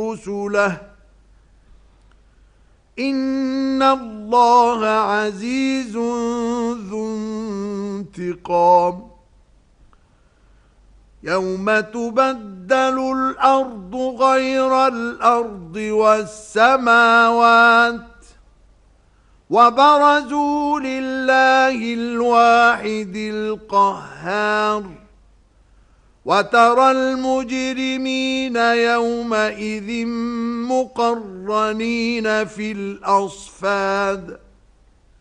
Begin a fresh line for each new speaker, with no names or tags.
رسله إن الله عزيز ذو انتقام يوم تبدل الأرض غير الأرض والسماوات وبرزوا لله الواحد القهار وترى المجرمين يومئذ مقرنين في الأصفاد